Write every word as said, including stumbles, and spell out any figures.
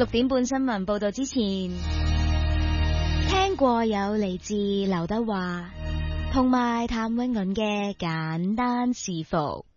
六點半新聞報道之前，聽過有嚟自劉德華同埋譚詠麟嘅簡單是福。